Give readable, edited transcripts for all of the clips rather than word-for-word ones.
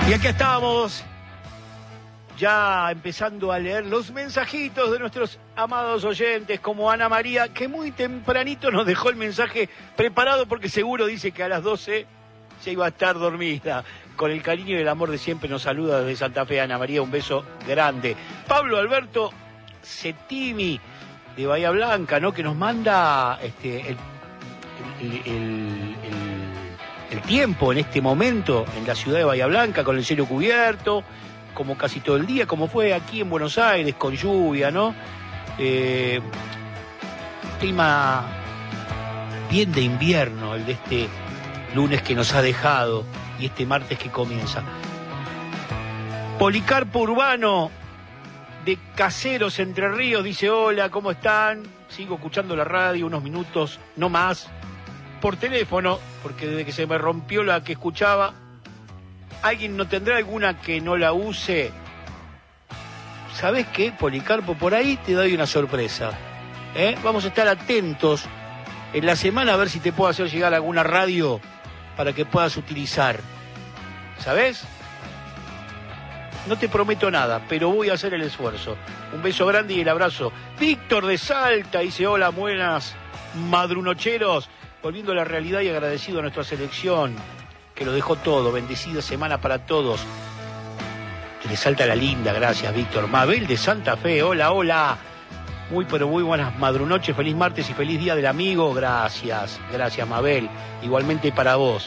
Y aquí estamos, ya empezando a leer los mensajitos de nuestros amados oyentes, como Ana María, que muy tempranito nos dejó el mensaje preparado porque seguro dice que a las 12 ya iba a estar dormida. Con el cariño y el amor de siempre nos saluda desde Santa Fe, Ana María, un beso grande. Pablo Alberto Cettimi, de Bahía Blanca, ¿no? Que nos manda el tiempo en este momento en la ciudad de Bahía Blanca, con el cielo cubierto, como casi todo el día, como fue aquí en Buenos Aires, con lluvia, ¿no? Clima bien de invierno, el de este lunes que nos ha dejado y este martes que comienza. Policarpo Urbano, de Caseros, Entre Ríos, dice: hola, ¿cómo están? Sigo escuchando la radio unos minutos, no más, por teléfono, porque desde que se me rompió la que escuchaba. ¿Alguien no tendrá alguna que no la use? ¿Sabés qué, Policarpo? Por ahí te doy una sorpresa. Vamos a estar atentos en la semana a ver si te puedo hacer llegar alguna radio para que puedas utilizar. ¿Sabés? No te prometo nada, pero voy a hacer el esfuerzo. Un beso grande y el abrazo. Víctor de Salta dice: hola, buenas madrunocheros. Volviendo a la realidad y agradecido a nuestra selección, que lo dejó todo. Bendecida semana para todos. De Salta la linda, gracias, Víctor. Mabel de Santa Fe, hola, hola. Muy, pero muy buenas madrunoches. Feliz martes y feliz día del amigo. Gracias, gracias, Mabel. Igualmente para vos.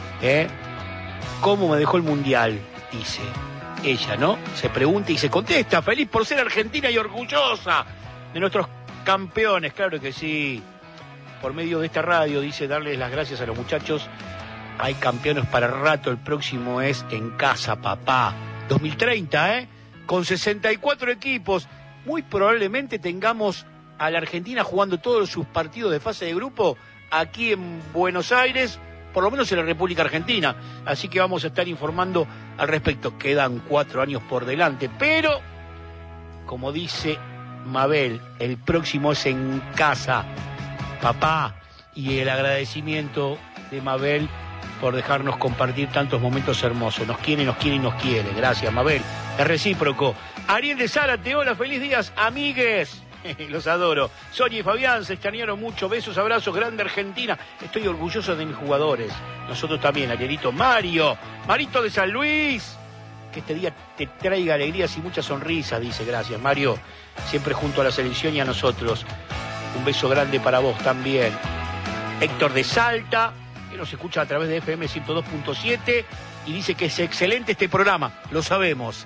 ¿Cómo me dejó el mundial? Dice ella, ¿no? Se pregunta y se contesta: feliz por ser argentina y orgullosa de nuestros campeones. Claro que sí. Por medio de esta radio, dice, darles las gracias a los muchachos. Hay campeones para rato. El próximo es en casa, papá. 2030, con 64 equipos. Muy probablemente tengamos a la Argentina jugando todos sus partidos de fase de grupo aquí en Buenos Aires, por lo menos en la República Argentina. Así que vamos a estar informando al respecto. Quedan 4 años por delante, pero, como dice Mabel, el próximo es en casa, papá. Y el agradecimiento de Mabel por dejarnos compartir tantos momentos hermosos. Nos quiere, nos quiere y nos quiere. Gracias, Mabel. Es recíproco. Ariel de Zárate, hola, feliz días, amigues. Los adoro. Sonia y Fabián, se extrañaron mucho. Besos, abrazos, grande Argentina. Estoy orgulloso de mis jugadores. Nosotros también, Arielito. Mario, Marito de San Luis. Que este día te traiga alegrías y muchas sonrisas, dice. Gracias, Mario. Siempre junto a la selección y a nosotros. Un beso grande para vos también. Héctor de Salta, que nos escucha a través de FM 102.7 y dice que es excelente este programa. Lo sabemos.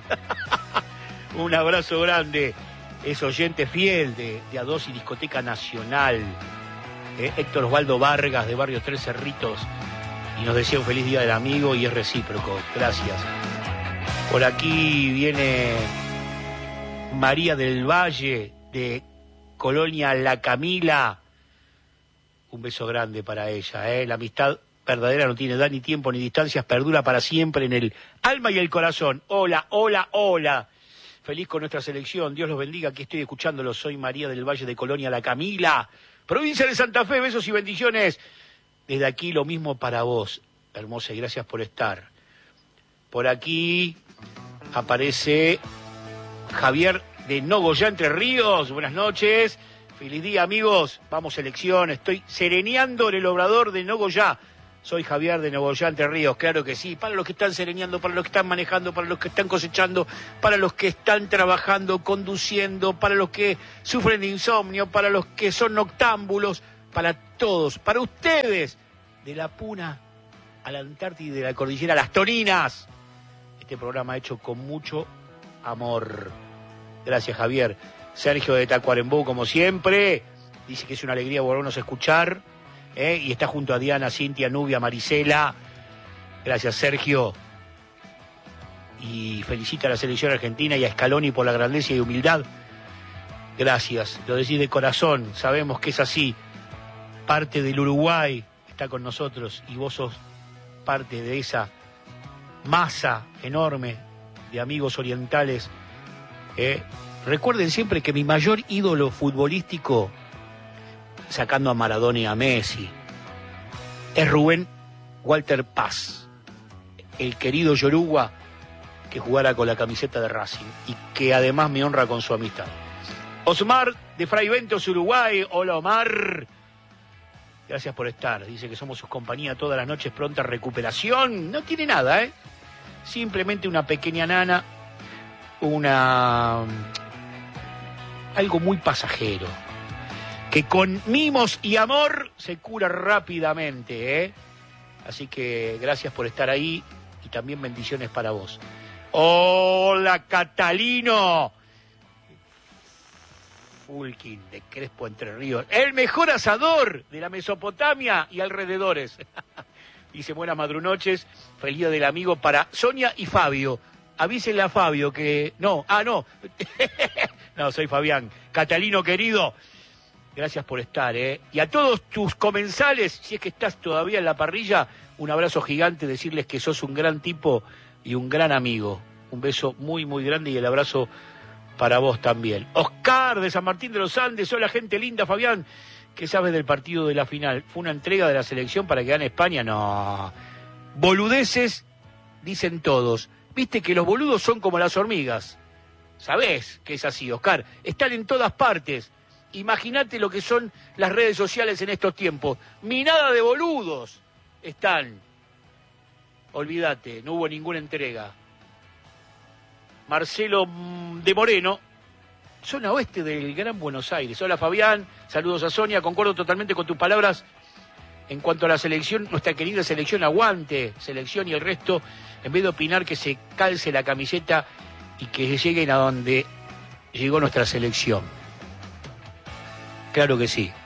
Un abrazo grande. Es oyente fiel de A2 y Discoteca Nacional. Héctor Osvaldo Vargas, de Barrio Tres Cerritos. Y nos desea un feliz día del amigo y es recíproco. Gracias. Por aquí viene María del Valle, de Colonia La Camila. Un beso grande para ella. La amistad verdadera no tiene edad, ni tiempo, ni distancias. Perdura para siempre en el alma y el corazón. Hola, hola, hola. Feliz con nuestra selección. Dios los bendiga. Aquí estoy escuchándolos. Soy María del Valle, de Colonia La Camila, provincia de Santa Fe. Besos y bendiciones. Desde aquí lo mismo para vos, hermosa, y gracias por estar. Por aquí aparece Javier de Nogoyá, Entre Ríos. Buenas noches. Feliz día, amigos. Vamos, selección. Estoy sereneando en el obrador de Nogoyá. Soy Javier de Nogoyá, Entre Ríos. Claro que sí. Para los que están sereneando, para los que están manejando, para los que están cosechando, para los que están trabajando, conduciendo, para los que sufren de insomnio, para los que son noctámbulos, para todos, para ustedes, de la Puna a la Antártida y de la cordillera a las Toninas. Este programa hecho con mucho amor. Gracias, Javier. Sergio de Tacuarembó, como siempre, dice que es una alegría volvernos a escuchar, y está junto a Diana, Cintia, Nubia, Marisela. Gracias, Sergio. Y felicita a la selección argentina y a Scaloni por la grandeza y humildad. Gracias, lo decís de corazón, sabemos que es así. Parte del Uruguay está con nosotros y vos sos parte de esa masa enorme de amigos orientales. Recuerden siempre que mi mayor ídolo futbolístico, sacando a Maradona y a Messi, es Rubén Walter Paz, el querido Yoruba, que jugara con la camiseta de Racing y que además me honra con su amistad. Osmar de Fray Ventos, Uruguay. Hola, Omar. Gracias por estar. Dice que somos sus compañía todas las noches, pronta recuperación. No tiene nada, ¿eh? Simplemente una pequeña nana, algo muy pasajero, que con mimos y amor se cura rápidamente, ¿eh? Así que gracias por estar ahí y también bendiciones para vos. Hola, Catalino. Fulkin de Crespo, Entre Ríos. El mejor asador de la Mesopotamia y alrededores. Dice, buenas madrunoches, feliz día del amigo para Sonia y Fabio. Avísenle a Fabio que... No. No, soy Fabián. Catalino, querido, gracias por estar, ¿eh? Y a todos tus comensales, si es que estás todavía en la parrilla, un abrazo gigante, decirles que sos un gran tipo y un gran amigo. Un beso muy, muy grande y el abrazo para vos también. Oscar de San Martín de los Andes, hola gente linda, Fabián. ¿Qué sabes del partido de la final? ¿Fue una entrega de la selección para que gane España? No. Boludeces, dicen todos. Viste que los boludos son como las hormigas. ¿Sabés que es así, Oscar? Están en todas partes. Imagínate lo que son las redes sociales en estos tiempos. Minada de boludos están. Olvídate, no hubo ninguna entrega. Marcelo de Moreno, zona oeste del Gran Buenos Aires. Hola, Fabián, saludos a Sonia, concuerdo totalmente con tus palabras en cuanto a la selección, nuestra querida selección, aguante, selección y el resto, en vez de opinar que se calce la camiseta y que lleguen a donde llegó nuestra selección. Claro que sí.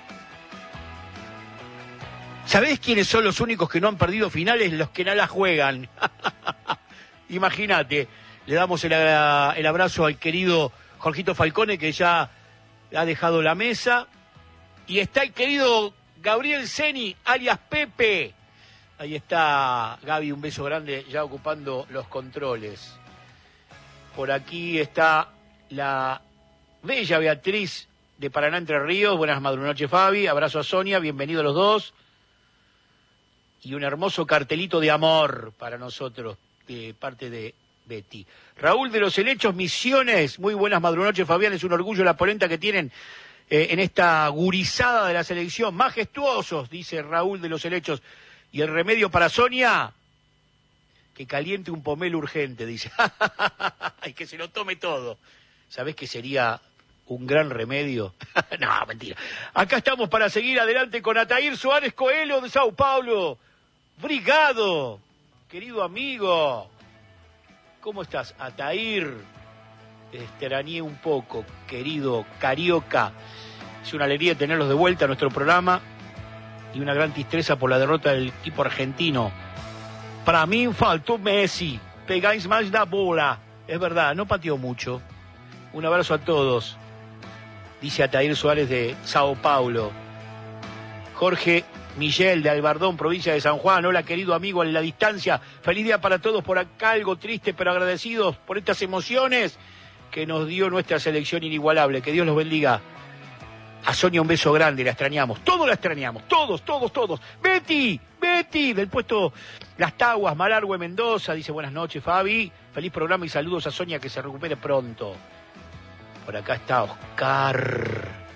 ¿Sabés quiénes son los únicos que no han perdido finales? Los que no la juegan. Imagínate. Le damos el abrazo al querido Jorgito Falcone, que ya ha dejado la mesa. Y está el querido Gabriel Ceni, alias Pepe. Ahí está Gaby, un beso grande, ya ocupando los controles. Por aquí está la bella Beatriz de Paraná, Entre Ríos. Buenas madrunoches, Fabi. Abrazo a Sonia, bienvenidos los dos. Y un hermoso cartelito de amor para nosotros, de parte de Betty. Raúl de los Helechos, Misiones, muy buenas madrunoches, Fabián, es un orgullo la polenta que tienen en esta gurizada de la selección, majestuosos, dice Raúl de los Helechos, y el remedio para Sonia, que caliente un pomelo urgente, dice, y que se lo tome todo. ¿Sabés qué sería un gran remedio? No, mentira. Acá estamos para seguir adelante con Ataír Suárez Coelho de Sao Paulo. Brigado, querido amigo. ¿Cómo estás, Ataír? Extrañé un poco, querido Carioca. Es una alegría tenerlos de vuelta a nuestro programa y una gran tristeza por la derrota del equipo argentino. Para mí faltó Messi, pegáis más la bola. Es verdad, no pateó mucho. Un abrazo a todos, dice Ataír Suárez de Sao Paulo. Jorge Miguel de Albardón, provincia de San Juan. Hola, querido amigo en la distancia. Feliz día para todos. Por acá algo triste, pero agradecidos por estas emociones que nos dio nuestra selección inigualable. Que Dios los bendiga. A Sonia un beso grande, la extrañamos. Todos la extrañamos. Todos. Betty, del puesto Las Taguas, Malargüe, Mendoza. Dice, buenas noches, Fabi. Feliz programa y saludos a Sonia, que se recupere pronto. Por acá está Oscar.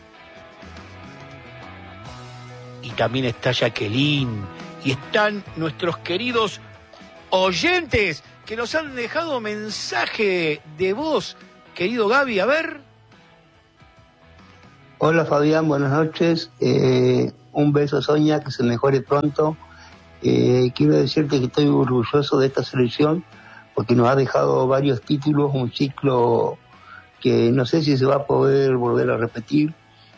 Y también está Jacqueline. Y están nuestros queridos oyentes que nos han dejado mensaje de voz. Querido Gaby, a ver. Hola Fabián, buenas noches. Un beso Sonia, que se mejore pronto. Quiero decirte que estoy orgulloso de esta selección porque nos ha dejado varios títulos, un ciclo que no sé si se va a poder volver a repetir.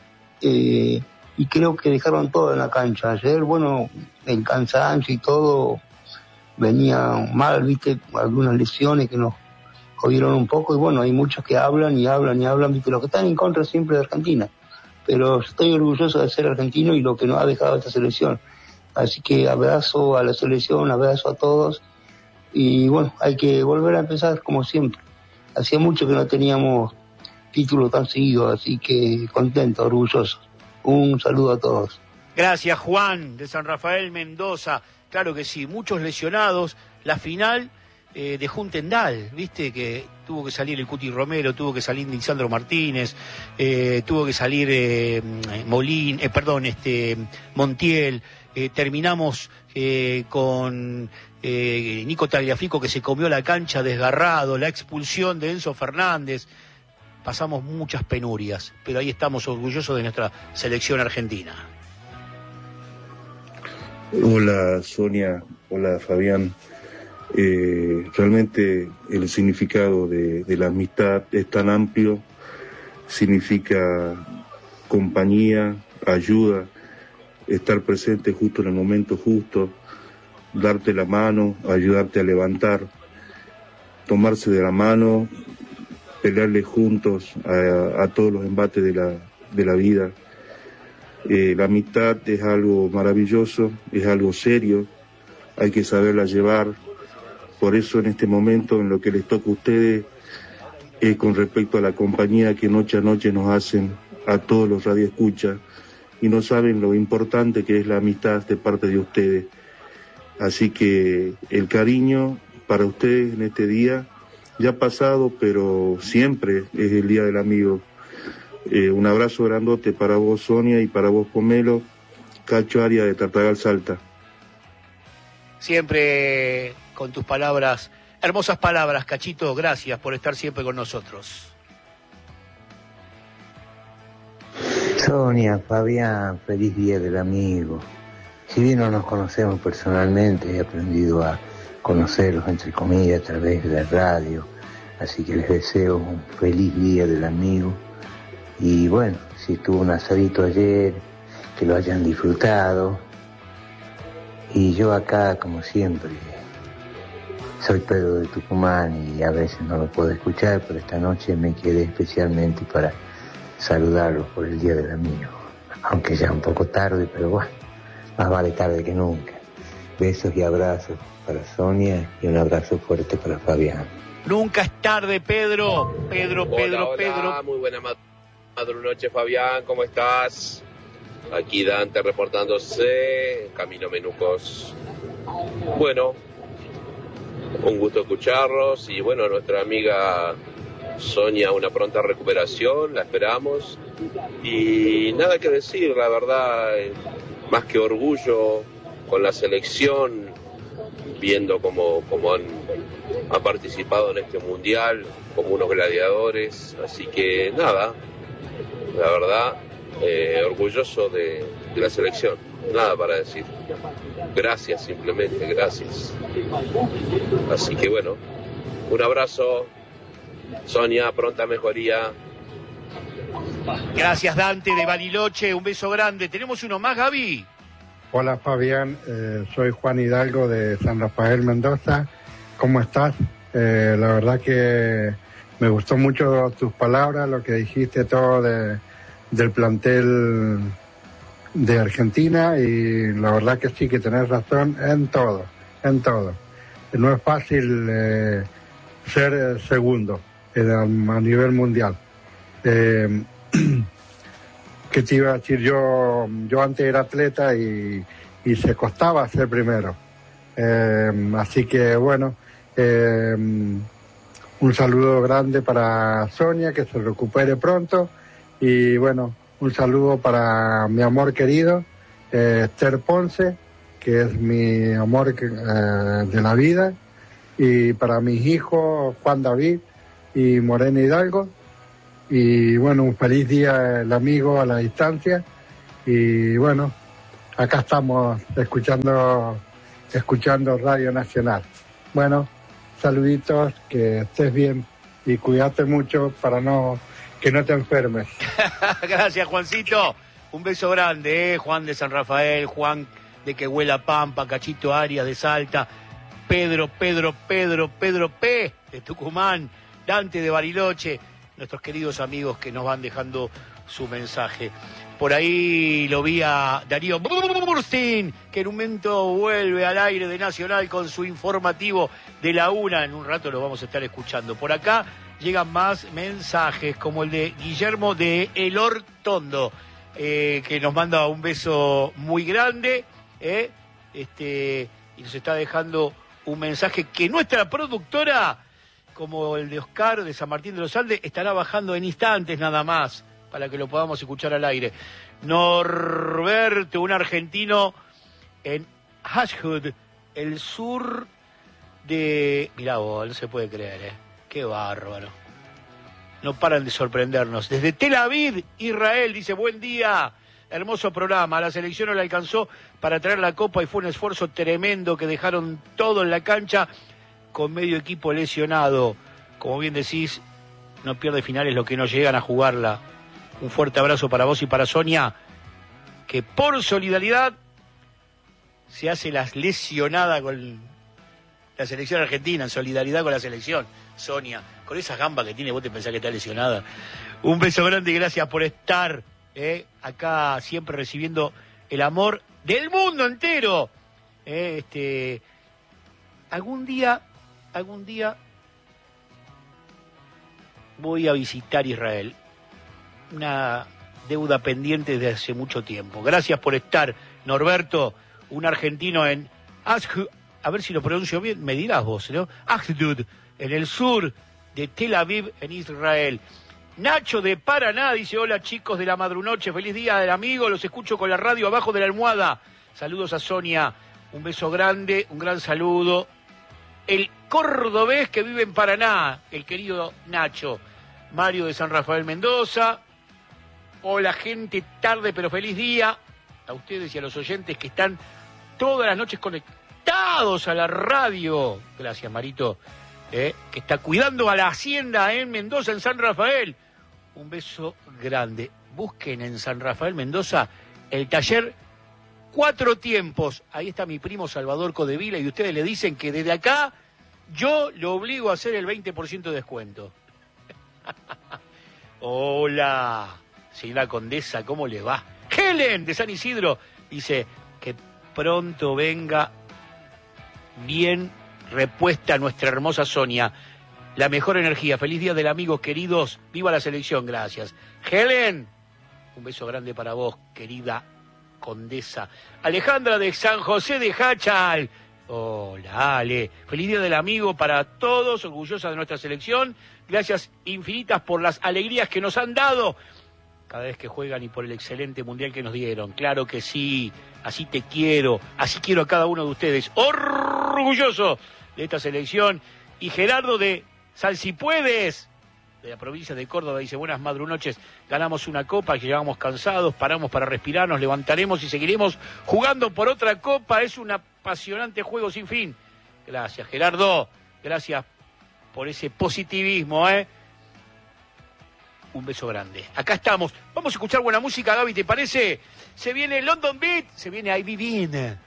Y creo que dejaron todo en la cancha. Ayer, bueno, el cansancio y todo venía mal, viste, algunas lesiones que nos jodieron un poco, y bueno, hay muchos que hablan, viste, los que están en contra siempre de Argentina. Pero estoy orgulloso de ser argentino y lo que nos ha dejado esta selección. Así que abrazo a la selección, abrazo a todos, y bueno, hay que volver a empezar como siempre. Hacía mucho que no teníamos título tan seguido, así que contento, orgulloso. Un saludo a todos. Gracias, Juan, de San Rafael, Mendoza. Claro que sí, muchos lesionados. La final de Juntendal, viste, que tuvo que salir el Cuti Romero, tuvo que salir Lisandro Martínez, tuvo que salir Montiel, terminamos con Nico Tagliafico, que se comió la cancha desgarrado, la expulsión de Enzo Fernández. Pasamos muchas penurias, pero ahí estamos orgullosos de nuestra selección argentina. Hola Sonia, hola Fabián. Realmente el significado de la amistad es tan amplio, significa compañía, ayuda, estar presente justo en el momento justo, darte la mano, ayudarte a levantar, tomarse de la mano, pelearle juntos a todos los embates de la vida. La amistad es algo maravilloso, es algo serio, hay que saberla llevar. Por eso en este momento, en lo que les toca a ustedes, es con respecto a la compañía que noche a noche nos hacen a todos los radioescuchas, y no saben lo importante que es la amistad de parte de ustedes. Así que el cariño para ustedes en este día, ya pasado, pero siempre es el Día del Amigo. Un abrazo grandote para vos, Sonia, y para vos, Pomelo. Cacho Arias de Tartagal, Salta. Siempre con tus palabras, hermosas palabras, Cachito, gracias por estar siempre con nosotros. Sonia, Fabián, feliz Día del Amigo. Si bien no nos conocemos personalmente, he aprendido a conocerlos, entre comillas, a través de la radio. Así que les deseo un feliz Día del Amigo. Y bueno, si tuvo un asadito ayer, que lo hayan disfrutado. Y yo acá, como siempre, soy Pedro de Tucumán y a veces no lo puedo escuchar, pero esta noche me quedé especialmente para saludarlos por el Día del Amigo. Aunque ya un poco tarde, pero bueno, más vale tarde que nunca. Besos y abrazos para Sonia y un abrazo fuerte para Fabián. Nunca es tarde, Pedro. Pedro. Muy buena noche, Fabián, ¿cómo estás? Aquí Dante reportándose, Camino Menucos. Bueno, un gusto escucharlos y bueno, nuestra amiga Sonia, una pronta recuperación, la esperamos. Y nada que decir, la verdad, más que orgullo con la selección, viendo cómo han participado en este mundial como unos gladiadores. Así que nada, la verdad, orgulloso de la selección, nada para decir. Gracias, simplemente, gracias. Así que bueno, un abrazo, Sonia, pronta mejoría. Gracias, Dante de Bariloche, un beso grande. ¿Tenemos uno más, Gaby? Hola, Fabián, soy Juan Hidalgo de San Rafael, Mendoza. ¿Cómo estás? La verdad que me gustó mucho tus palabras, lo que dijiste todo del plantel de Argentina, y la verdad que sí, que tenés razón en todo. No es fácil ser segundo a nivel mundial. ¿Qué te iba a decir? Yo antes era atleta y se costaba ser primero. Así que bueno, un saludo grande para Sonia, que se recupere pronto. Y bueno, un saludo para mi amor querido, Esther Ponce, que es mi amor de la vida. Y para mis hijos, Juan David y Morena Hidalgo. Y bueno, un feliz día el amigo a la distancia. Y bueno, acá estamos escuchando Radio Nacional. Bueno, saluditos, que estés bien y cuídate mucho para que no te enfermes. Gracias, Juancito. Un beso grande, Juan de San Rafael, Juan de Que Huela Pampa, Cachito Arias de Salta, Pedro P de Tucumán, Dante de Bariloche, nuestros queridos amigos que nos van dejando su mensaje. Por ahí lo vi a Darío Burstein, que en un momento vuelve al aire de Nacional con su informativo de la 1. En un rato lo vamos a estar escuchando. Por acá llegan más mensajes, como el de Guillermo de El Hortondo, que nos manda un beso muy grande, y nos está dejando un mensaje que nuestra productora, como el de Oscar de San Martín de los Andes, estará bajando en instantes nada más, para que lo podamos escuchar al aire. Norberto, un argentino en Ashwood, el sur de... Mirá vos, no se puede creer, Qué bárbaro. No paran de sorprendernos. Desde Tel Aviv, Israel, dice, buen día, hermoso programa. La selección no le alcanzó para traer la copa y fue un esfuerzo tremendo que dejaron todo en la cancha con medio equipo lesionado. Como bien decís, no pierde finales los que no llegan a jugarla. Un fuerte abrazo para vos y para Sonia, que por solidaridad se hace las lesionadas con la selección argentina, en solidaridad con la selección. Sonia, con esas gambas que tiene, vos te pensás que está lesionada. Un beso grande y gracias por estar acá siempre recibiendo el amor del mundo entero. Algún día voy a visitar Israel. Una deuda pendiente desde hace mucho tiempo. Gracias por estar, Norberto, un argentino en Ashwood, a ver si lo pronuncio bien, me dirás vos, ¿no? Ashwood, en el sur de Tel Aviv, en Israel. Nacho de Paraná dice, hola chicos de la Madrunoche, feliz día del amigo, los escucho con la radio abajo de la almohada. Saludos a Sonia, un beso grande, un gran saludo. El cordobés que vive en Paraná, el querido Nacho. Mario de San Rafael Mendoza. Hola gente, tarde pero feliz día. A ustedes y a los oyentes que están todas las noches conectados a la radio. Gracias, Marito. Que está cuidando a la hacienda en Mendoza, en San Rafael. Un beso grande. Busquen en San Rafael Mendoza el taller Cuatro Tiempos. Ahí está mi primo Salvador Codevila y ustedes le dicen que desde acá yo lo obligo a hacer el 20% de descuento. Hola, señora condesa, ¿cómo le va? Helen de San Isidro dice que pronto venga bien repuesta nuestra hermosa Sonia. La mejor energía. Feliz día del amigo, queridos. Viva la selección, gracias. Helen, un beso grande para vos, querida condesa. Alejandra de San José de Hachal. Hola, Ale. Feliz día del amigo para todos, orgullosa de nuestra selección. Gracias infinitas por las alegrías que nos han dado cada vez que juegan y por el excelente mundial que nos dieron. Claro que sí, así te quiero, así quiero a cada uno de ustedes. Orgulloso de esta selección. Y Gerardo de Salsipuedes, de la provincia de Córdoba, dice, buenas madrunoches, ganamos una copa que llevamos cansados, paramos para respirar, nos levantaremos y seguiremos jugando por otra copa. Es un apasionante juego sin fin. Gracias, Gerardo, gracias por ese positivismo, Un beso grande. Acá estamos. Vamos a escuchar buena música, Gaby, ¿te parece? Se viene London Beat, se viene I Be Bean.